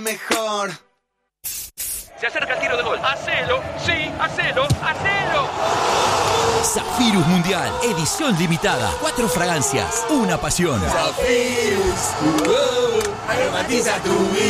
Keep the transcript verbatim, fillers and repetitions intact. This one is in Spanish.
Mejor. Se acerca el tiro de gol. ¡Hacelo! ¡Sí! ¡Hacelo! ¡Hacelo! Zafirus Mundial, edición limitada. Cuatro fragancias, una pasión. Zafirus, uh, aromatiza tu vida.